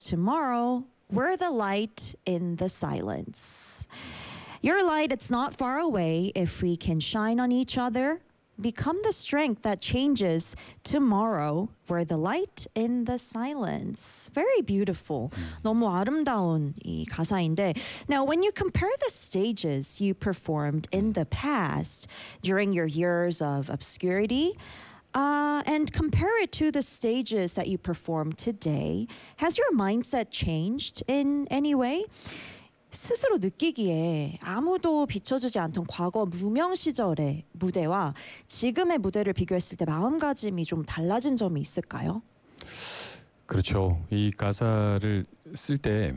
tomorrow, we're the light in the silence. Your light, it's not far away if we can shine on each other. Become the strength that changes tomorrow. We're the light in the silence. Very beautiful. 너무 아름다운 이 가사인데, now when you compare the stages you performed in the past during your years of obscurity, and compare it to the stages that you perform today, has your mindset changed in any way? 스스로 느끼기에 아무도 비춰주지 않던 과거 무명 시절의 무대와 지금의 무대를 비교했을 때 마음가짐이 좀 달라진 점이 있을까요? 그렇죠. 이 가사를 쓸 때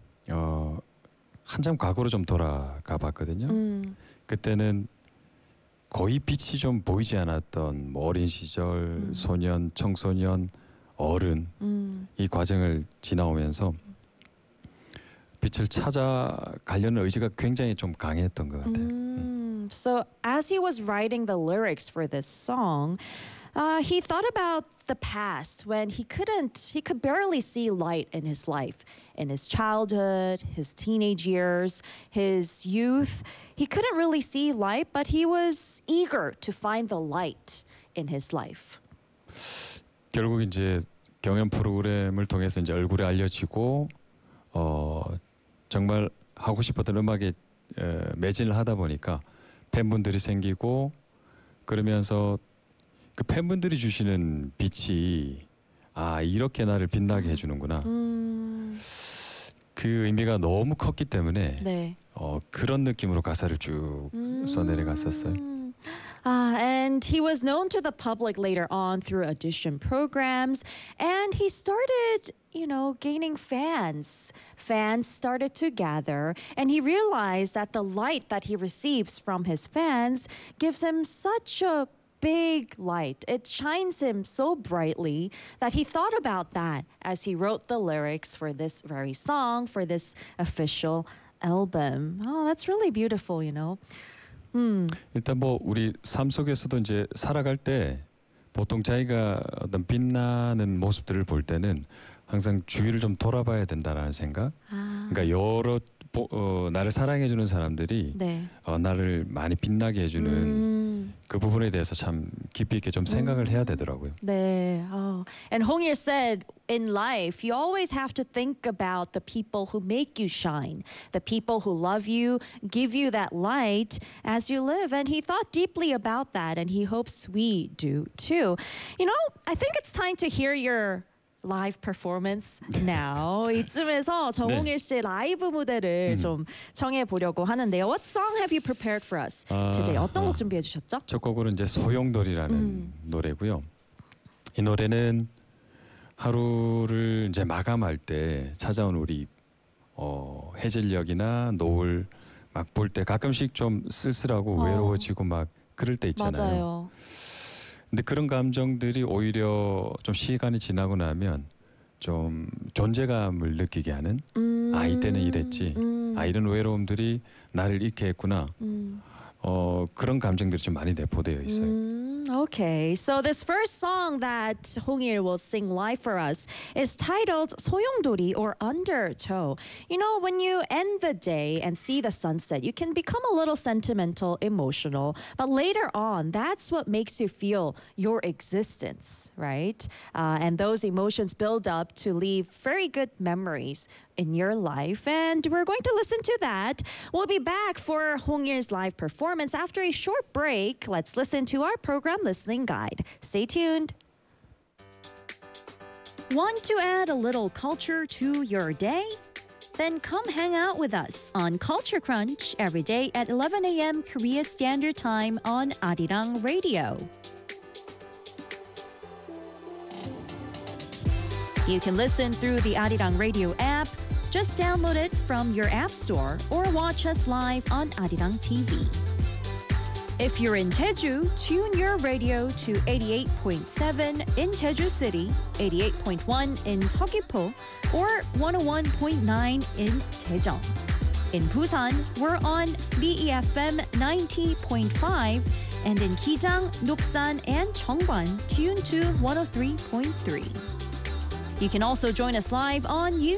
한참 과거로 좀 돌아가 봤거든요. 그때는 거의 빛이 좀 보이지 않았던 뭐 어린 시절, 소년, 청소년, 어른 이 과정을 지나오면서 빛을 찾아가려는 의지가 굉장히 좀 강했던 것 같아요. So as he was writing the lyrics for this song, he thought about the past when he could barely see light in his life. In his childhood, his teenage years, his youth, he couldn't really see light, but he was eager to find the light in his life. 결국 이제 경연 프로그램을 통해서 이제 얼굴이 알려지고 정말 하고 싶었던 음악에 매진을 하다 보니까 팬분들이 생기고 그러면서 그 팬분들이 주시는 빛이 이렇게 나를 빛나게 해주는구나. 그 의미가 너무 컸기 때문에 네. 그런 느낌으로 가사를 쭉 써내려갔었어요. And he was known to the public later on through audition programs, and he started, gaining fans. Fans started to gather, and he realized that the light that he receives from his fans gives him such a big light. It shines him so brightly that he thought about that as he wrote the lyrics for this very song, for this official album. Oh, that's really beautiful, 일단 뭐 우리 삶 속에서도 이제 살아갈 때 보통 자기가 어떤 빛나는 모습들을 볼 때는 항상 주위를 좀 돌아봐야 된다라는 생각. 그러니까 여러 나를 사랑해주는 사람들이 네. 나를 많이 빛나게 해주는 그 부분에 대해서 참 깊이 있게 좀 생각을 해야 되더라고요. 네. And Hongil said, in life, you always have to think about the people who make you shine, the people who love you, give you that light as you live. And he thought deeply about that, and he hopes we do too. I think it's time to hear your live performance now. 이쯤에서 정홍일 씨 라이브 무대를 좀 청해 보려고 하는데요. What song have you prepared for us today? 어떤 곡 준비해 주셨죠? 첫 곡은 이제 소용돌이라는 노래고요. 이 노래는 하루를 이제 마감할 때 찾아온 우리 해질녘이나 노을 막 볼 때 가끔씩 좀 쓸쓸하고 외로워지고 막 그럴 때 있잖아요. 맞아요. 근데 그런 감정들이 오히려 좀 시간이 지나고 나면 좀 존재감을 느끼게 하는 이때는 이랬지. 이런 외로움들이 나를 잃게 했구나. 그런 감정들이 좀 많이 내포되어 있어요. Okay, so this first song that Hongil will sing live for us is titled 소용돌이 or Undertow. When you end the day and see the sunset, you can become a little sentimental, emotional, but later on, that's what makes you feel your existence, right? And those emotions build up to leave very good memories in your life, and we're going to listen to that. We'll be back for Hongil's live performance after a short break. Let's listen to our program listening guide. Stay tuned. Want to add a little culture to your day? Then come hang out with us on Culture Crunch every day at 11 a.m. Korea Standard Time on Arirang Radio. You can listen through the Arirang Radio app. Just download it from your app store or watch us live on Arirang TV. If you're in Jeju, tune your radio to 88.7 in Jeju City, 88.1 in Seogwipo, or 101.9 in Daejeon. In Busan, we're on BEFM 90.5, and in Kijang, Nuksan, and Cheongwan, tune to 103.3. You can also join us live on YouTube.